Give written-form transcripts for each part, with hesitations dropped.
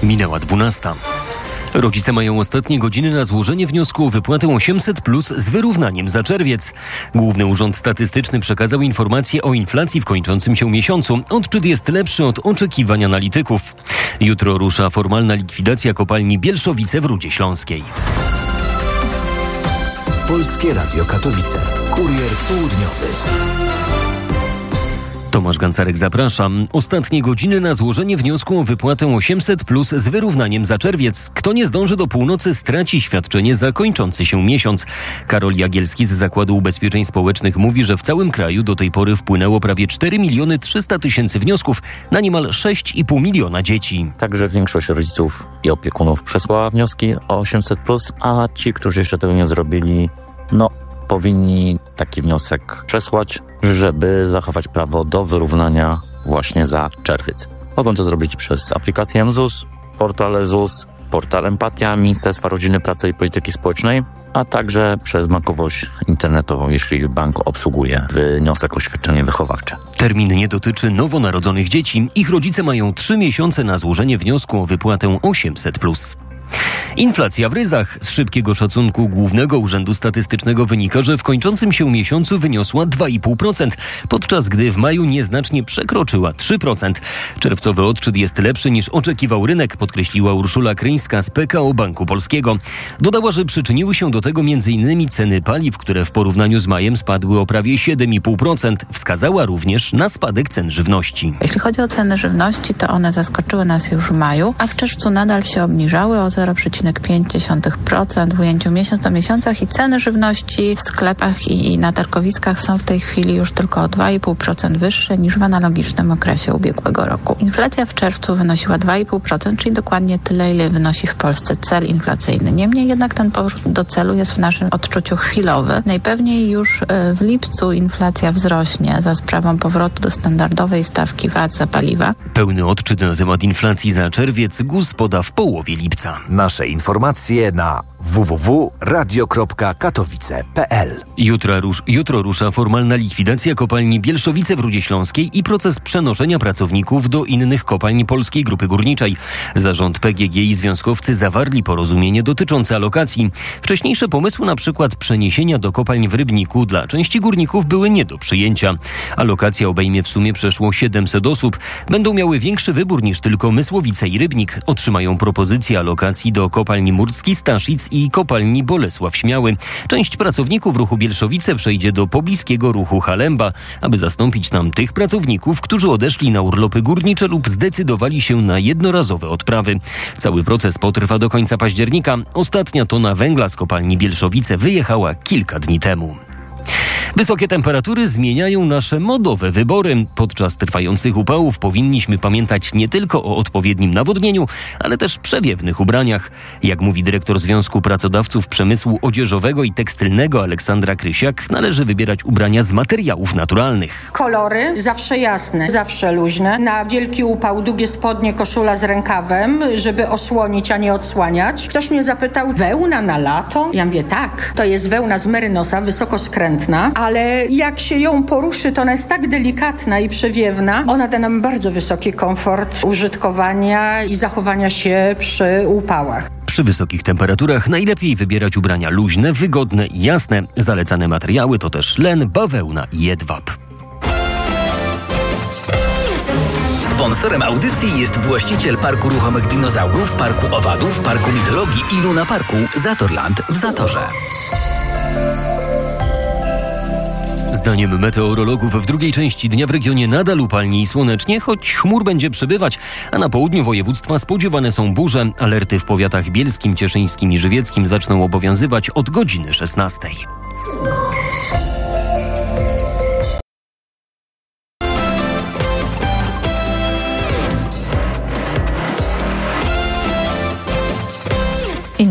Minęła 12. Rodzice mają ostatnie godziny na złożenie wniosku o wypłatę 800+ z wyrównaniem za czerwiec. Główny Urząd Statystyczny przekazał informację o inflacji w kończącym się miesiącu. Odczyt jest lepszy od oczekiwań analityków. Jutro rusza formalna likwidacja kopalni Bielszowice w Rudzie Śląskiej. Polskie Radio Katowice. Kurier południowy. Tomasz Gancarek, zapraszam. Ostatnie godziny na złożenie wniosku o wypłatę 800+ z wyrównaniem za czerwiec. Kto nie zdąży do północy, straci świadczenie za kończący się miesiąc. Karol Jagielski z Zakładu Ubezpieczeń Społecznych mówi, że w całym kraju do tej pory wpłynęło prawie 4 300 000 wniosków na niemal 6,5 miliona dzieci. Także większość rodziców i opiekunów przesłała wnioski o 800+, a ci, którzy jeszcze tego nie zrobili, powinni taki wniosek przesłać, żeby zachować prawo do wyrównania właśnie za czerwiec. Mogą to zrobić przez aplikację mZUS, portal ZUS, portal Empatia Ministerstwa Rodziny, Pracy i Polityki Społecznej, a także przez bankowość internetową, jeśli bank obsługuje wniosek o świadczenie wychowawcze. Termin nie dotyczy nowonarodzonych dzieci. Ich rodzice mają 3 miesiące na złożenie wniosku o wypłatę 800+. Inflacja w ryzach. Z szybkiego szacunku Głównego Urzędu Statystycznego wynika, że w kończącym się miesiącu wyniosła 2,5%, podczas gdy w maju nieznacznie przekroczyła 3%. Czerwcowy odczyt jest lepszy niż oczekiwał rynek, podkreśliła Urszula Kryńska z PKO Banku Polskiego. Dodała, że przyczyniły się do tego m.in. ceny paliw, które w porównaniu z majem spadły o prawie 7,5%. Wskazała również na spadek cen żywności. Jeśli chodzi o ceny żywności, to one zaskoczyły nas już w maju, a w czerwcu nadal się obniżały o 0,5% w ujęciu miesiąc do miesiącach i ceny żywności w sklepach i na targowiskach są w tej chwili już tylko o 2,5% wyższe niż w analogicznym okresie ubiegłego roku. Inflacja w czerwcu wynosiła 2,5%, czyli dokładnie tyle, ile wynosi w Polsce cel inflacyjny. Niemniej jednak ten powrót do celu jest w naszym odczuciu chwilowy. Najpewniej już w lipcu inflacja wzrośnie za sprawą powrotu do standardowej stawki VAT za paliwa. Pełny odczyt na temat inflacji za czerwiec GUS poda w połowie lipca. Nasze informacje na www.radio.katowice.pl. Jutro rusza formalna likwidacja kopalni Bielszowice w Rudzie Śląskiej i proces przenoszenia pracowników do innych kopalni Polskiej Grupy Górniczej. Zarząd PGG i związkowcy zawarli porozumienie dotyczące alokacji. Wcześniejsze pomysły, na przykład przeniesienia do kopalń w Rybniku, dla części górników były nie do przyjęcia. Alokacja obejmie w sumie przeszło 700 osób. Będą miały większy wybór niż tylko Mysłowice i Rybnik. Otrzymają propozycję alokacji do kopalni Murski, Staszic i kopalni Bolesław Śmiały. Część pracowników ruchu Bielszowice przejdzie do pobliskiego ruchu Halemba, aby zastąpić tam tych pracowników, którzy odeszli na urlopy górnicze lub zdecydowali się na jednorazowe odprawy. Cały proces potrwa do końca października. Ostatnia tona węgla z kopalni Bielszowice wyjechała kilka dni temu. Wysokie temperatury zmieniają nasze modowe wybory. Podczas trwających upałów powinniśmy pamiętać nie tylko o odpowiednim nawodnieniu, ale też przewiewnych ubraniach. Jak mówi dyrektor Związku Pracodawców Przemysłu Odzieżowego i Tekstylnego Aleksandra Krysiak, należy wybierać ubrania z materiałów naturalnych. Kolory zawsze jasne, zawsze luźne. Na wielki upał długie spodnie, koszula z rękawem, żeby osłonić, a nie odsłaniać. Ktoś mnie zapytał, wełna na lato? Ja mówię, tak, to jest wełna z merynosa, wysoko skrętna, ale jak się ją poruszy, to ona jest tak delikatna i przewiewna. Ona da nam bardzo wysoki komfort użytkowania i zachowania się przy upałach. Przy wysokich temperaturach najlepiej wybierać ubrania luźne, wygodne i jasne. Zalecane materiały to też len, bawełna i jedwab. Sponsorem audycji jest właściciel Parku Ruchomych Dinozaurów, Parku Owadów, Parku Mitologii i Luna Parku Zatorland w Zatorze. Zdaniem meteorologów w drugiej części dnia w regionie nadal upalnie i słonecznie, choć chmur będzie przybywać, a na południu województwa spodziewane są burze. Alerty w powiatach bielskim, cieszyńskim i żywieckim zaczną obowiązywać od godziny 16.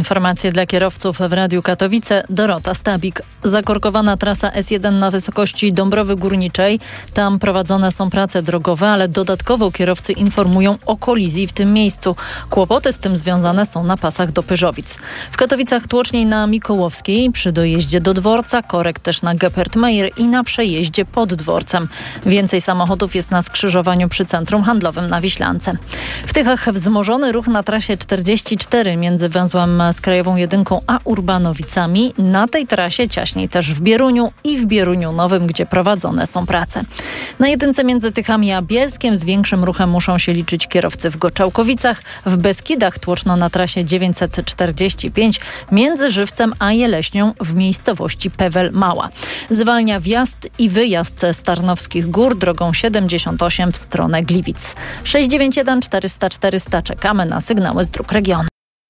informacje dla kierowców w Radiu Katowice. Dorota Stabik. Zakorkowana trasa S1 na wysokości Dąbrowy Górniczej. Tam prowadzone są prace drogowe, ale dodatkowo kierowcy informują o kolizji w tym miejscu. Kłopoty z tym związane są na pasach do Pyżowic. W Katowicach tłoczniej na Mikołowskiej, przy dojeździe do dworca, korek też na Gepertmeier i na przejeździe pod dworcem. Więcej samochodów jest na skrzyżowaniu przy Centrum Handlowym na Wiślance. W Tychach wzmożony ruch na trasie 44 między węzłem z Krajową 1 a Urbanowicami. Na tej trasie ciaśniej też w Bieruniu i w Bieruniu Nowym, gdzie prowadzone są prace. Na jedynce między Tychami a Bielskiem z większym ruchem muszą się liczyć kierowcy w Goczałkowicach. W Beskidach tłoczno na trasie 945 między Żywcem a Jeleśnią w miejscowości Pewel Mała. Zwalnia wjazd i wyjazd z Tarnowskich Gór drogą 78 w stronę Gliwic. 691 400 400. Czekamy na sygnały z dróg regionu.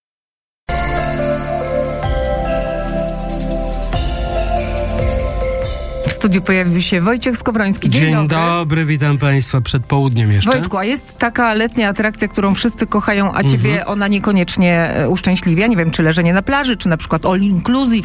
W studiu pojawił się Wojciech Skowroński. Dzień dobry, witam Państwa przed południem jeszcze. Wojtku, a jest taka letnia atrakcja, którą wszyscy kochają, a ciebie ona niekoniecznie uszczęśliwia. Nie wiem, czy leżenie na plaży, czy na przykład all inclusive,